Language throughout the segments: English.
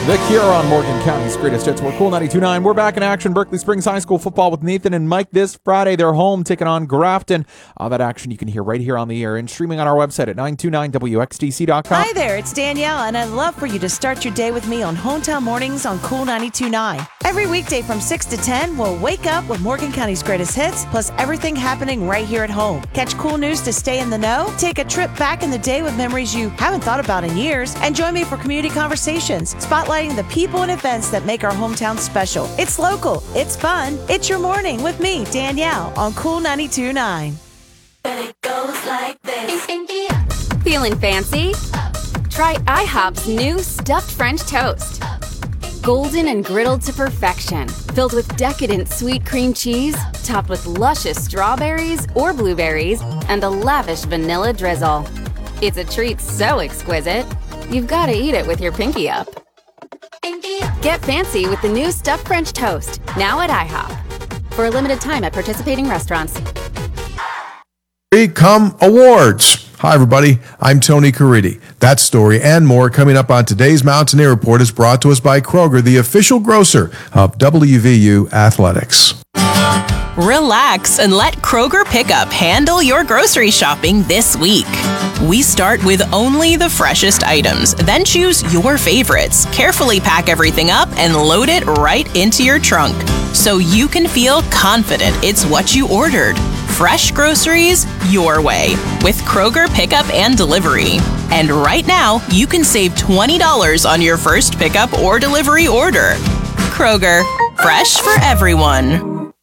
The Cure on Morgan County's Greatest Hits. We're Cool 92.9. We're back in action. Berkeley Springs High School football with Nathan and Mike this Friday. They're home taking on Grafton. That action you can hear right here on the air and streaming on our website at 929wxdc.com. Hi there, it's Danielle, and I'd love for you to start your day with me on Hometown Mornings on Cool 92.9. Every weekday from 6 to 10, we'll wake up with Morgan County's Greatest Hits, plus everything happening right here at home. Catch cool news to stay in the know, take a trip back in the day with memories you haven't thought about in years, and join me for community conversations, spotlighting the people and events that make our hometown special. It's local, it's fun, it's your morning with me, Danielle, on Cool 92.9. It goes like this. Feeling fancy? Try IHOP's new stuffed French toast. Golden and griddled to perfection, filled with decadent sweet cream cheese, topped with luscious strawberries or blueberries, and a lavish vanilla drizzle. It's a treat so exquisite, you've got to eat it with your pinky up. Get fancy with the new stuffed French toast, now at IHOP. For a limited time at participating restaurants. Come awards. Hi, everybody. I'm Tony Caridi. That story and more coming up on today's Mountaineer Report is brought to us by Kroger, the official grocer of WVU Athletics. Relax and let Kroger Pickup handle your grocery shopping this week. We start with only the freshest items, then choose your favorites, carefully pack everything up, and load it right into your trunk so you can feel confident it's what you ordered. Fresh groceries your way with Kroger Pickup and Delivery. And right now, you can save $20 on your first pickup or delivery order. Kroger, fresh for everyone.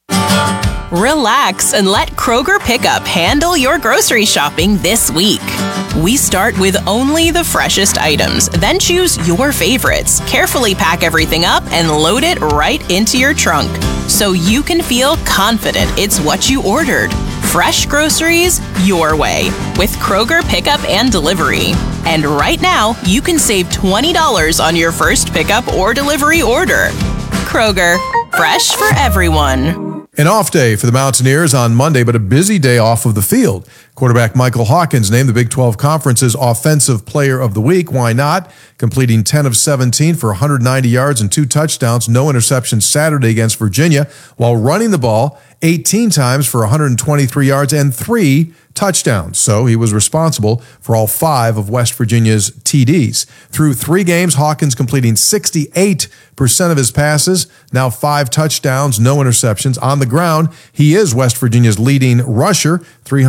Relax and let Kroger Pickup handle your grocery shopping this week. We start with only the freshest items, then choose your favorites, carefully pack everything up, and load it right into your trunk so you can feel confident it's what you ordered. Fresh groceries your way with Kroger Pickup and Delivery. And right now, you can save $20 on your first pickup or delivery order. Kroger, fresh for everyone. An off day for the Mountaineers on Monday, but a busy day off of the field. Quarterback Michael Hawkins named the Big 12 Conference's Offensive Player of the Week. Why not? Completing 10 of 17 for 190 yards and 2 touchdowns, no interceptions Saturday against Virginia, while running the ball 18 times for 123 yards and 3 touchdowns. So he was responsible for all 5 of West Virginia's TDs. Through 3 games, Hawkins completing 68% of his passes, now 5 touchdowns, no interceptions. On the ground, he is West Virginia's leading rusher,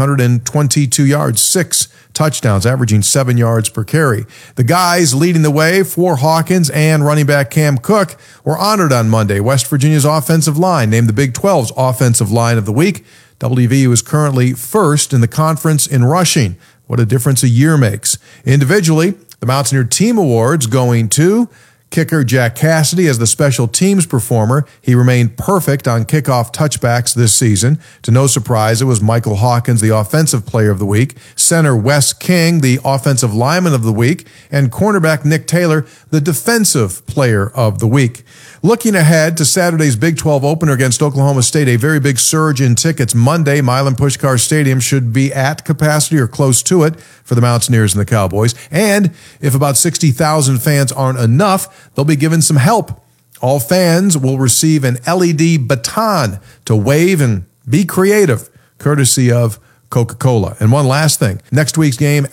322 yards, 6 touchdowns, averaging 7 yards per carry. The guys leading the way for Hawkins and running back Cam Cook were honored on Monday. West Virginia's offensive line named the Big 12's Offensive Line of the Week. WVU is currently first in the conference in rushing. What a difference a year makes. Individually, the Mountaineer Team Awards going to kicker Jack Cassidy as the special teams performer. He remained perfect on kickoff touchbacks this season. To no surprise, it was Michael Hawkins, the Offensive Player of the Week, center Wes King, the Offensive Lineman of the Week, and cornerback Nick Taylor, the Defensive Player of the Week. Looking ahead to Saturday's Big 12 opener against Oklahoma State, a very big surge in tickets Monday. Milan Puskar Stadium should be at capacity or close to it for the Mountaineers and the Cowboys. And if about 60,000 fans aren't enough, they'll be given some help. All fans will receive an LED baton to wave and be creative, courtesy of Coca-Cola. And one last thing, next week's game